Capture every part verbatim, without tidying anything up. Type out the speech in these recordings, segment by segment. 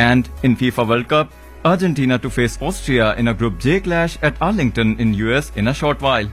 And in FIFA World Cup, Argentina to face Austria in a Group J clash at Arlington in U S in a short while.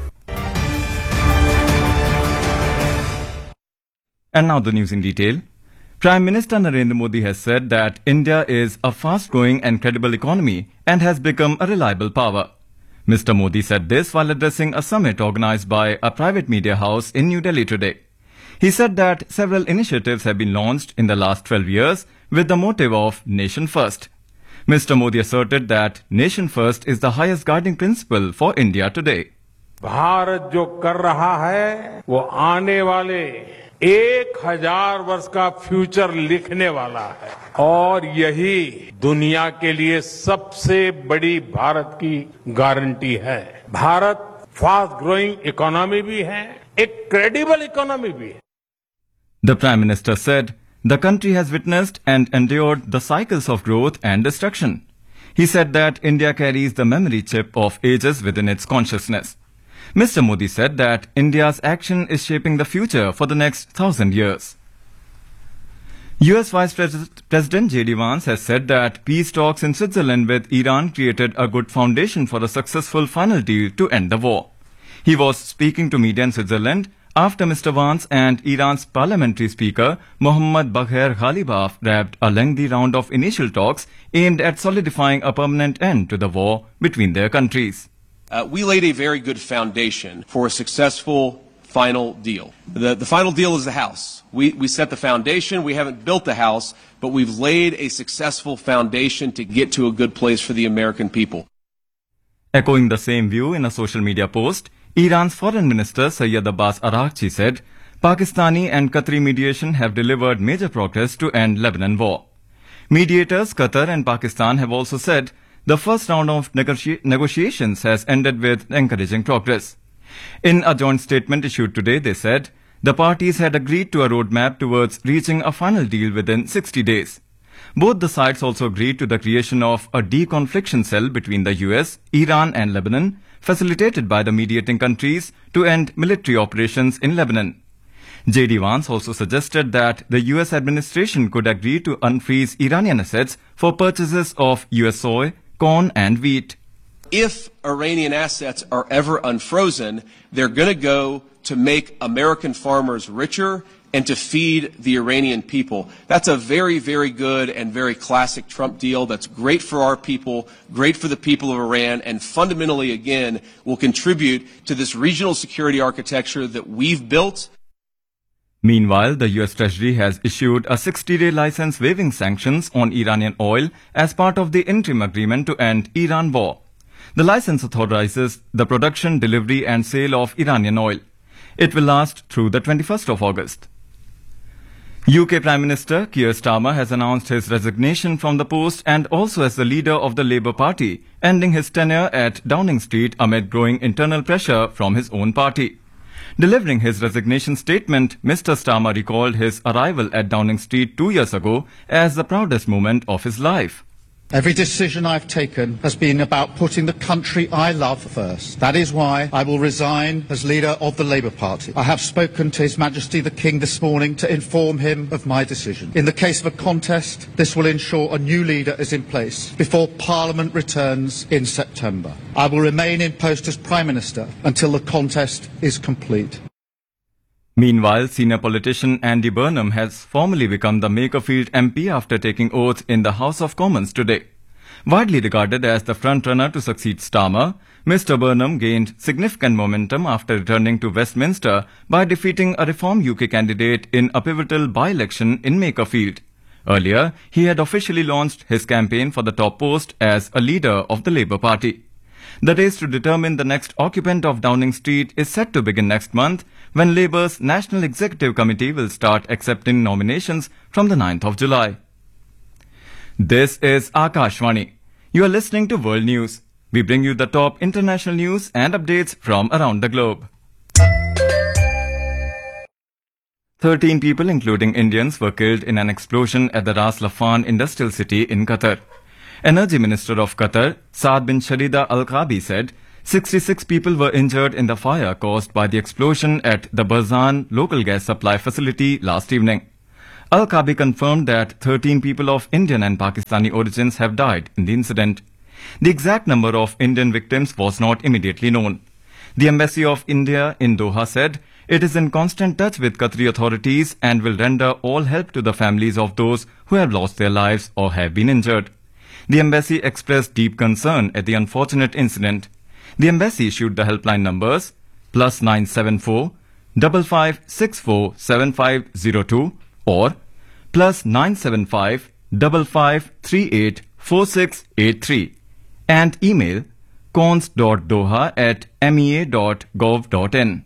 And now the news in detail. Prime Minister Narendra Modi has said that India is a fast-growing and credible economy and has become a reliable power. Mister Modi said this while addressing a summit organized by a private media house in New Delhi today. He said that several initiatives have been launched in the last twelve years with the motive of Nation First. Mister Modi asserted that Nation First is the highest guiding principle for India today. Bharat जो कर रहा है वो आने वाले एक हजार वर्ष का फ्यूचर लिखने वाला है और यही दुनिया के लिए सबसे बड़ी भारत की गारंटी है। भारत फास्ट ग्रोइंग इकोनॉमी भी है, एक क्रेडिबल इकोनॉमी भी है। The Prime Minister said the country has witnessed and endured the cycles of growth and destruction. He said that India carries the memory chip of ages within its consciousness. Mister Modi said that India's action is shaping the future for the next thousand years. U S Vice President J D Vance has said that peace talks in Switzerland with Iran created a good foundation for a successful final deal to end the war. He was speaking to media in Switzerland after Mister Vance and Iran's parliamentary speaker Mohammad Bagher Ghalibaf wrapped a lengthy round of initial talks aimed at solidifying a permanent end to the war between their countries. Uh, we laid a very good foundation for a successful final deal. The, the final deal is the house. We, we set the foundation. We haven't built the house, but we've laid a successful foundation to get to a good place for the American people. Echoing the same view in a social media post, Iran's Foreign Minister Sayyid Abbas Araghchi said, Pakistani and Qatari mediation have delivered major progress to end Lebanon war. Mediators Qatar and Pakistan have also said the first round of negoti- negotiations has ended with encouraging progress. In a joint statement issued today, they said the parties had agreed to a roadmap towards reaching a final deal within sixty days. Both the sides also agreed to the creation of a de-confliction cell between the U S, Iran and Lebanon, facilitated by the mediating countries to end military operations in Lebanon. J D Vance also suggested that the U S administration could agree to unfreeze Iranian assets for purchases of U S soy, corn and wheat. If Iranian assets are ever unfrozen, they're going to go to make American farmers richer and to feed the Iranian people. That's a very, very good and very classic Trump deal that's great for our people, great for the people of Iran, and fundamentally, again, will contribute to this regional security architecture that we've built. Meanwhile, the U S Treasury has issued a sixty-day license waiving sanctions on Iranian oil as part of the interim agreement to end Iran war. The license authorizes the production, delivery and sale of Iranian oil. It will last through the twenty-first of August. U K Prime Minister Keir Starmer has announced his resignation from the post and also as the leader of the Labour Party, ending his tenure at Downing Street amid growing internal pressure from his own party. Delivering his resignation statement, Mister Starmer recalled his arrival at Downing Street two years ago as the proudest moment of his life. Every decision I've taken has been about putting the country I love first. That is why I will resign as leader of the Labour Party. I have spoken to His Majesty the King this morning to inform him of my decision. In the case of a contest, this will ensure a new leader is in place before Parliament returns in September. I will remain in post as Prime Minister until the contest is complete. Meanwhile, senior politician Andy Burnham has formally become the Makerfield M P after taking oath in the House of Commons today. Widely regarded as the frontrunner to succeed Starmer, Mister Burnham gained significant momentum after returning to Westminster by defeating a Reform U K candidate in a pivotal by-election in Makerfield. Earlier, he had officially launched his campaign for the top post as a leader of the Labour Party. The race to determine the next occupant of Downing Street is set to begin next month, when Labour's National Executive Committee will start accepting nominations from the ninth of July. This is Akashvani. You are listening to World News. We bring you the top international news and updates from around the globe. Thirteen people, including Indians, were killed in an explosion at the Ras Laffan industrial city in Qatar. Energy Minister of Qatar, Saad bin Sharida Al-Qabi, said sixty-six people were injured in the fire caused by the explosion at the Barzan local gas supply facility last evening. Al-Kabi confirmed that thirteen people of Indian and Pakistani origins have died in the incident. The exact number of Indian victims was not immediately known. The Embassy of India in Doha said it is in constant touch with Qatari authorities and will render all help to the families of those who have lost their lives or have been injured. The embassy expressed deep concern at the unfortunate incident. The embassy issued the helpline numbers plus nine seven four, five five six four seven five zero two or plus nine seven five, five five three eight four six eight three and email cons dot doha at m e a dot gov dot in.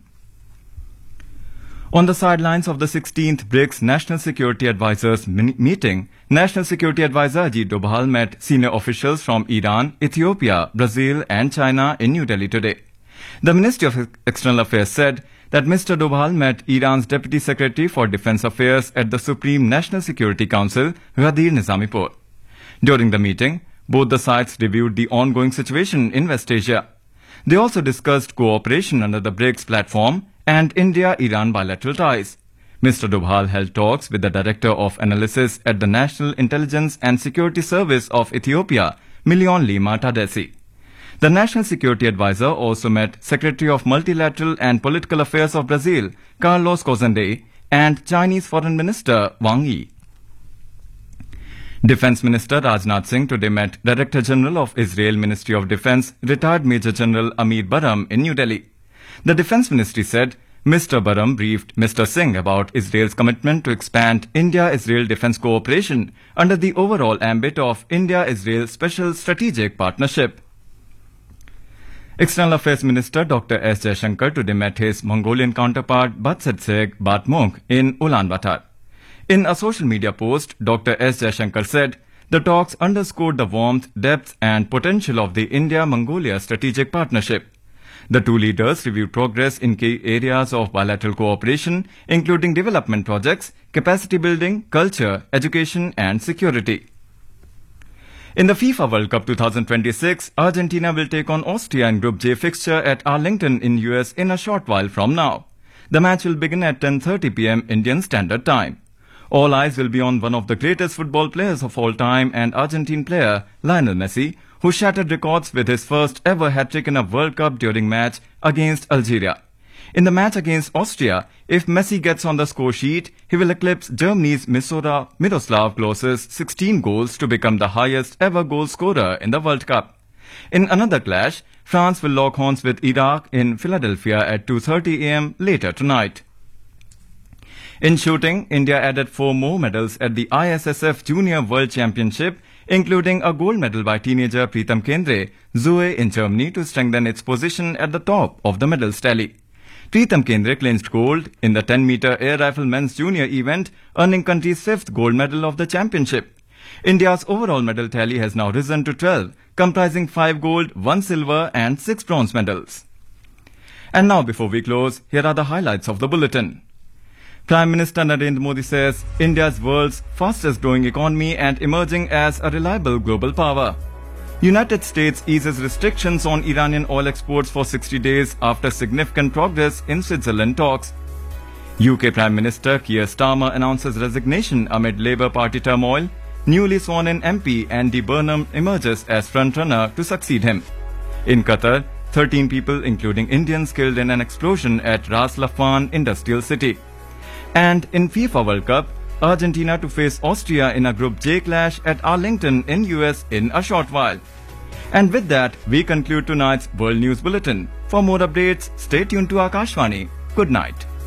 On the sidelines of the sixteenth BRICS National Security Advisors meeting, National Security Advisor Ajit Dobhal met senior officials from Iran, Ethiopia, Brazil and China in New Delhi today. The Ministry of External Affairs said that Mister Dobhal met Iran's Deputy Secretary for Defense Affairs at the Supreme National Security Council, Ghadir Nizamipur. During the meeting, both the sides reviewed the ongoing situation in West Asia. They also discussed cooperation under the BRICS platform and India-Iran bilateral ties. Mister Dobhal held talks with the Director of Analysis at the National Intelligence and Security Service of Ethiopia, Million Lima Tadesi. The National Security Advisor also met Secretary of Multilateral and Political Affairs of Brazil, Carlos Cozende, and Chinese Foreign Minister Wang Yi. Defense Minister Rajnath Singh today met Director General of Israel Ministry of Defense, retired Major General Amir Baram in New Delhi. The Defense Ministry said Mister Baram briefed Mister Singh about Israel's commitment to expand India-Israel defense cooperation under the overall ambit of India-Israel Special Strategic Partnership. External Affairs Minister Doctor S. Jaishankar today met his Mongolian counterpart Batsetseg Batmong in Ulaanbaatar. In a social media post, Doctor S. Jaishankar said the talks underscored the warmth, depth and potential of the India-Mongolia strategic partnership. The two leaders reviewed progress in key areas of bilateral cooperation, including development projects, capacity building, culture, education and security. In the FIFA World Cup twenty twenty-six, Argentina will take on Austria in Group J fixture at Arlington in U S in a short while from now. The match will begin at ten thirty p m Indian Standard Time. All eyes will be on one of the greatest football players of all time and Argentine player Lionel Messi, who shattered records with his first ever hat-trick in a World Cup during match against Algeria. In the match against Austria, if Messi gets on the score sheet, he will eclipse Germany's Misora Miroslav Klose's sixteen goals to become the highest ever goal scorer in the World Cup. In another clash, France will lock horns with Iraq in Philadelphia at two thirty a m later tonight. In shooting, India added four more medals at the I S S F Junior World Championship, including a gold medal by teenager Pritam Kendre, Zue in Germany to strengthen its position at the top of the medals tally. Pritam Kendre clinched gold in the ten meter air rifle men's junior event, earning country's fifth gold medal of the championship. India's overall medal tally has now risen to twelve, comprising five gold, one silver and six bronze medals. And now before we close, here are the highlights of the bulletin. Prime Minister Narendra Modi says India's world's fastest growing economy and emerging as a reliable global power. United States eases restrictions on Iranian oil exports for sixty days after significant progress in Switzerland talks. U K Prime Minister Keir Starmer announces resignation amid Labour Party turmoil. Newly sworn in M P Andy Burnham emerges as frontrunner to succeed him. In Qatar, thirteen people including Indians killed in an explosion at Ras Laffan Industrial City. And in FIFA World Cup, Argentina to face Austria in a Group J clash at Arlington in U S in a short while. And with that, we conclude tonight's World News Bulletin. For more updates, stay tuned to Akashvani. Good night.